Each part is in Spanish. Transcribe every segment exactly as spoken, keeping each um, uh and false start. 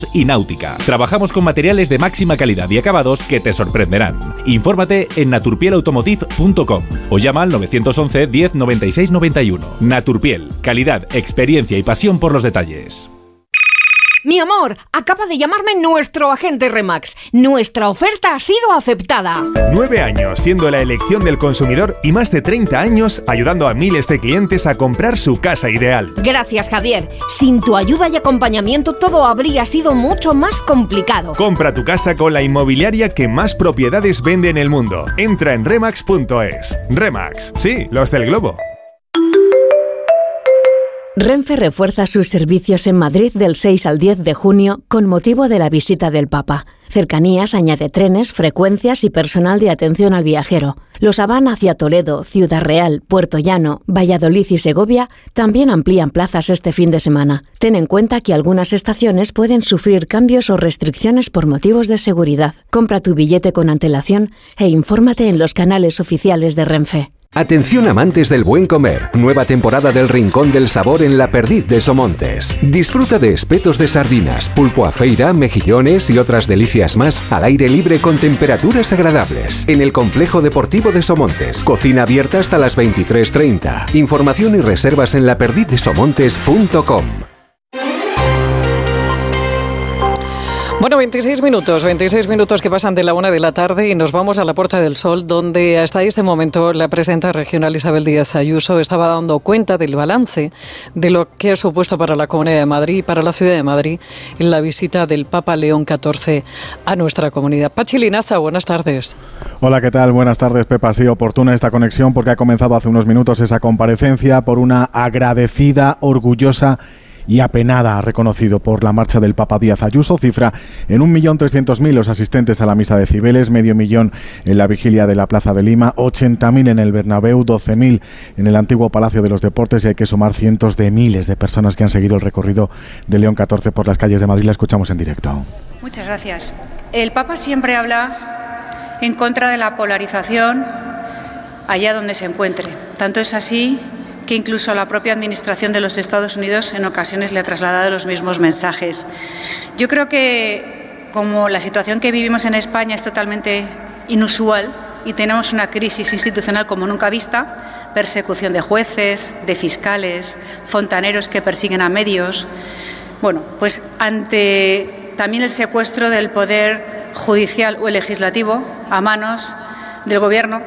y náutica. Trabajamos con materiales de máxima calidad y acabados que te sorprenderán. Infórmate en naturpiel automotive punto com o llama al nueve once diez noventa y seis noventa y uno. Naturpiel, calidad, experiencia y pasión por los detalles. Mi amor, acaba de llamarme nuestro agente Remax. Nuestra oferta ha sido aceptada. Nueve años siendo la elección del consumidor y más de treinta años ayudando a miles de clientes a comprar su casa ideal. Gracias, Javier. Sin tu ayuda y acompañamiento todo habría sido mucho más complicado. Compra tu casa con la inmobiliaria que más propiedades vende en el mundo. Entra en remax punto es. Remax, sí, los del globo. Renfe refuerza sus servicios en Madrid del seis al diez de junio con motivo de la visita del Papa. Cercanías añade trenes, frecuencias y personal de atención al viajero. Los Avan hacia Toledo, Ciudad Real, Puerto Llano, Valladolid y Segovia también amplían plazas este fin de semana. Ten en cuenta que algunas estaciones pueden sufrir cambios o restricciones por motivos de seguridad. Compra tu billete con antelación e infórmate en los canales oficiales de Renfe. Atención amantes del buen comer, nueva temporada del Rincón del Sabor en La Perdiz de Somontes. Disfruta de espetos de sardinas, pulpo a feira, mejillones y otras delicias más al aire libre con temperaturas agradables. En el Complejo Deportivo de Somontes, cocina abierta hasta las veintitrés treinta. Información y reservas en la perdiz de somontes punto com. Bueno, veintiséis minutos, veintiséis minutos que pasan de la una de la tarde y nos vamos a la Puerta del Sol, donde hasta este momento la presidenta regional Isabel Díaz Ayuso estaba dando cuenta del balance de lo que ha supuesto para la Comunidad de Madrid y para la Ciudad de Madrid en la visita del Papa León catorce a nuestra comunidad. Pachi Linaza, buenas tardes. Hola, ¿qué tal? Buenas tardes, Pepa. Sí, oportuna esta conexión porque ha comenzado hace unos minutos esa comparecencia por una agradecida, orgullosa y apenada, reconocido por la marcha del Papa Díaz Ayuso, cifra en un millón trescientos mil los asistentes a la misa de Cibeles, medio millón en la vigilia de la Plaza de Lima, ochenta mil en el Bernabéu, doce mil en el antiguo Palacio de los Deportes y hay que sumar cientos de miles de personas que han seguido el recorrido de León catorce por las calles de Madrid. La escuchamos en directo. Muchas gracias. El Papa siempre habla en contra de la polarización allá donde se encuentre. Tanto es así que incluso la propia Administración de los Estados Unidos en ocasiones le ha trasladado los mismos mensajes. Yo creo que, como la situación que vivimos en España es totalmente inusual y tenemos una crisis institucional como nunca vista, persecución de jueces, de fiscales, fontaneros que persiguen a medios, bueno, pues ante también el secuestro del poder judicial o el legislativo a manos del Gobierno,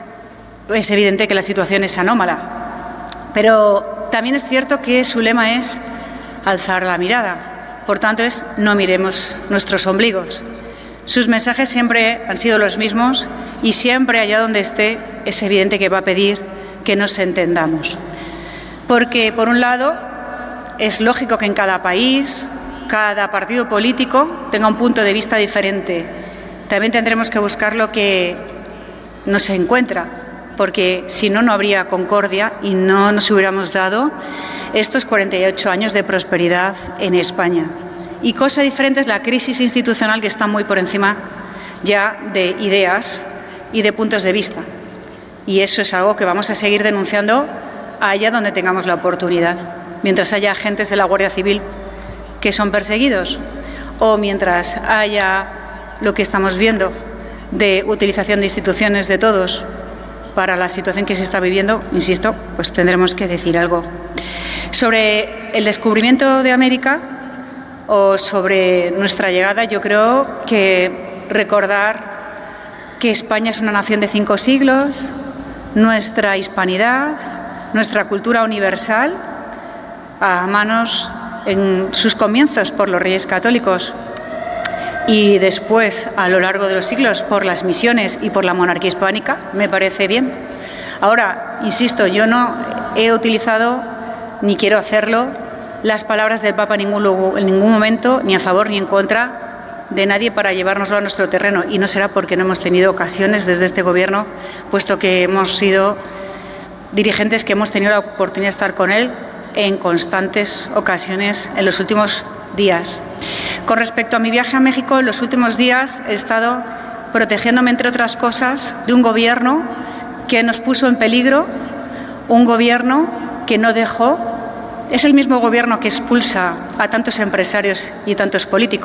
es evidente que la situación es anómala. Pero también es cierto que su lema es alzar la mirada. Por tanto, es no miremos nuestros ombligos. Sus mensajes siempre han sido los mismos y siempre allá donde esté es evidente que va a pedir que nos entendamos. Porque, por un lado, es lógico que en cada país, cada partido político tenga un punto de vista diferente. También tendremos que buscar lo que nos encuentra, porque si no, no habría concordia y no nos hubiéramos dado estos cuarenta y ocho años de prosperidad en España. Y cosa diferente es la crisis institucional que está muy por encima ya de ideas y de puntos de vista. Y eso es algo que vamos a seguir denunciando allá donde tengamos la oportunidad. Mientras haya agentes de la Guardia Civil que son perseguidos o mientras haya lo que estamos viendo de utilización de instituciones de todos para la situación que se está viviendo, insisto, pues tendremos que decir algo. Sobre el descubrimiento de América o sobre nuestra llegada, yo creo que recordar que España es una nación de cinco siglos, nuestra hispanidad, nuestra cultura universal, a manos en sus comienzos por los Reyes Católicos y después, a lo largo de los siglos, por las misiones y por la monarquía hispánica, me parece bien. Ahora, insisto, yo no he utilizado, ni quiero hacerlo, las palabras del Papa en ningún, en ningún momento, ni a favor ni en contra de nadie para llevárnoslo a nuestro terreno. Y no será porque no hemos tenido ocasiones desde este Gobierno, puesto que hemos sido dirigentes que hemos tenido la oportunidad de estar con él en constantes ocasiones en los últimos días. Con respecto a mi viaje a México, en los últimos días he estado protegiéndome, entre otras cosas, de un gobierno que nos puso en peligro, un gobierno que no dejó, es el mismo gobierno que expulsa a tantos empresarios y tantos políticos.